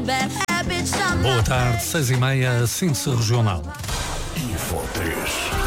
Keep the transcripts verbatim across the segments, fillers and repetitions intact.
Boa tarde, seis e meia, Síntese Regional. Info três.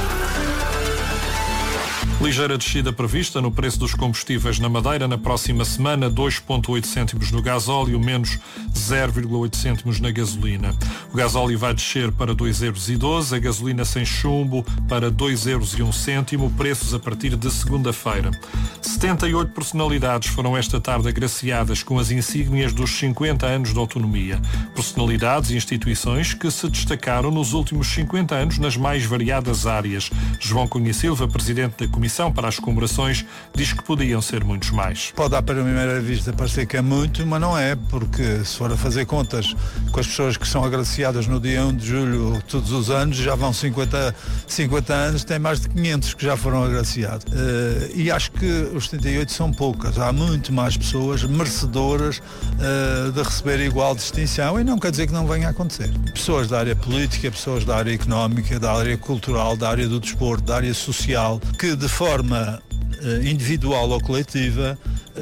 Ligeira descida prevista no preço dos combustíveis na Madeira na próxima semana, dois vírgula oito cêntimos no gasóleo, menos zero vírgula oito cêntimos na gasolina. O gasóleo vai descer para dois euros e doze, a gasolina sem chumbo para dois euros e um cêntimo, preços a partir de segunda-feira. setenta e oito personalidades foram esta tarde agraciadas com as insígnias dos cinquenta anos de autonomia. Personalidades e instituições que se destacaram nos últimos cinquenta anos nas mais variadas áreas. João Cunha Silva, presidente da Comissão para as Comemorações, diz que podiam ser muitos mais. Pode dar para a primeira vista parecer que é muito, mas não é, porque se for a fazer contas com as pessoas que são agraciadas no dia um de julho todos os anos, já vão cinquenta, cinquenta anos, tem mais de quinhentos que já foram agraciados. Uh, e acho que os setenta e oito são poucas. Há muito mais pessoas merecedoras uh, de receber igual distinção, e não quer dizer que não venha a acontecer. Pessoas da área política, pessoas da área económica, da área cultural, da área do desporto, da área social, que de forma uh, individual ou coletiva,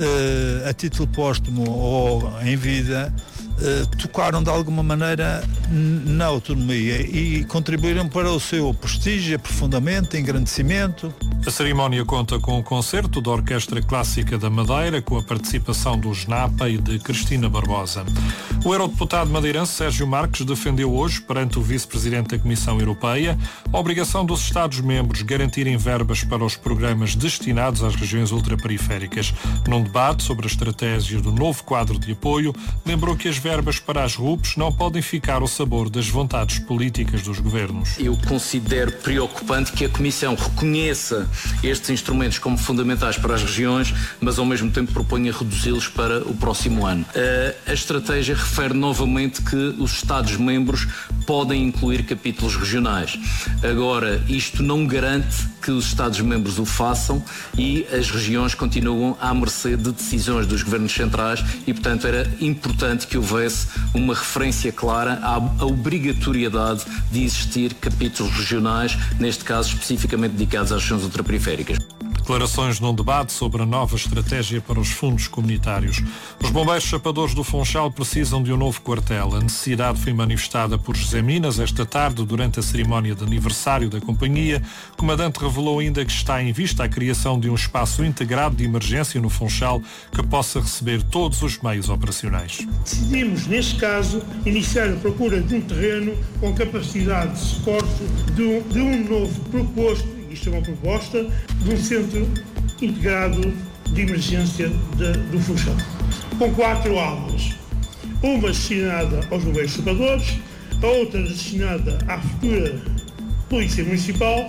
uh, a título póstumo ou em vida, uh, tocaram de alguma maneira na autonomia e contribuíram para o seu prestígio, aprofundamento, engrandecimento. A cerimónia conta com o concerto da Orquestra Clássica da Madeira, com a participação do Snapa e de Cristina Barbosa. O eurodeputado madeirense Sérgio Marques defendeu hoje, perante o vice-presidente da Comissão Europeia, a obrigação dos Estados-membros garantirem verbas para os programas destinados às regiões ultraperiféricas. Num debate sobre a estratégia do novo quadro de apoio, lembrou que as verbas para as R U Ps não podem ficar ao sabor das vontades políticas dos governos. Eu considero preocupante que a Comissão reconheça estes instrumentos como fundamentais para as regiões, mas ao mesmo tempo proponha reduzi-los para o próximo ano. A estratégia refere novamente que os Estados-membros podem incluir capítulos regionais. Agora, isto não garante que os Estados-membros o façam e as regiões continuam à mercê de decisões dos governos centrais e, portanto, era importante que houvesse uma referência clara à, à obrigatoriedade de existir capítulos regionais, neste caso especificamente dedicados às regiões ultraperiféricas. Declarações num debate sobre a nova estratégia para os fundos comunitários. Os bombeiros chapadores do Funchal precisam de um novo quartel. A necessidade foi manifestada por José Minas esta tarde durante a cerimónia de aniversário da companhia. O comandante revelou ainda que está em vista a criação de um espaço integrado de emergência no Funchal que possa receber todos os meios operacionais. Decidimos, neste caso, iniciar a procura de um terreno com capacidade de suporte de um, de um novo proposto. Isto é uma proposta de um centro integrado de emergência de, do Funchal, com quatro aulas. Uma destinada aos bombeiros chapadores, a outra destinada à futura Polícia Municipal,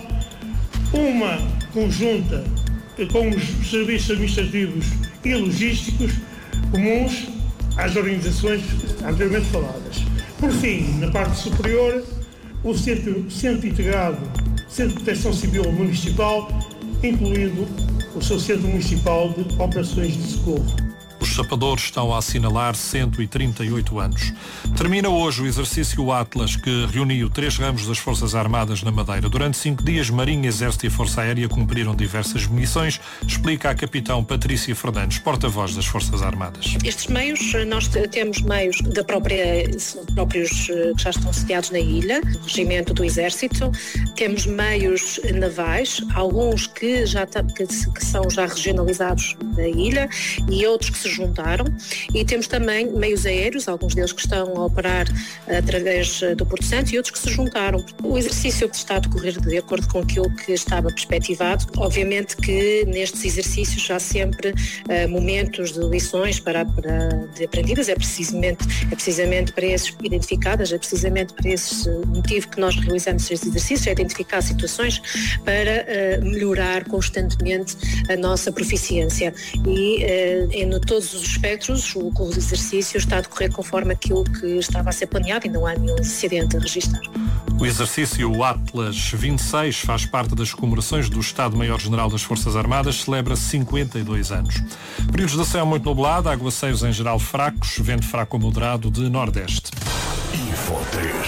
uma conjunta com os serviços administrativos e logísticos comuns às organizações anteriormente faladas. Por fim, na parte superior, o Centro, centro Integrado Centro de Proteção Civil Municipal, incluindo o seu Centro Municipal de Operações de Socorro. Os chapadores estão a assinalar cento e trinta e oito anos. Termina hoje o exercício Atlas, que reuniu três ramos das Forças Armadas na Madeira. Durante cinco dias, Marinha, Exército e Força Aérea cumpriram diversas missões, explica a capitão Patrícia Fernandes, porta-voz das Forças Armadas. Estes meios, nós temos meios da própria, próprios que já estão sediados na ilha, do regimento do Exército, temos meios navais, alguns que, já, que, que são já regionalizados da ilha e outros que se juntaram, e temos também meios aéreos, alguns deles que estão a operar através do Porto Santo e outros que se juntaram. O exercício está a decorrer de acordo com aquilo que estava perspectivado. Obviamente que nestes exercícios há sempre uh, momentos de lições para, para, de aprendidas, é precisamente, é precisamente para esses identificadas, é precisamente para esse motivo que nós realizamos estes exercícios, é identificar situações para uh, melhorar constantemente a nossa proficiência e uh, em todos os espectros, o curso de exercício está a decorrer conforme aquilo que estava a ser planeado e não há nenhum incidente a registrar. O exercício Atlas vinte e seis faz parte das comemorações do Estado-Maior-General das Forças Armadas, celebra cinquenta e dois anos. Períodos de céu muito nublado, aguaceiros em geral fracos, vento fraco a moderado de nordeste. Info três.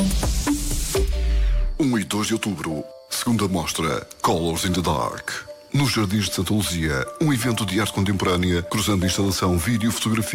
um e dois de outubro, segunda mostra Colors in the Dark. nos Jardins de Santa Luzia. Um evento de arte contemporânea, cruzando instalação, vídeo, fotografia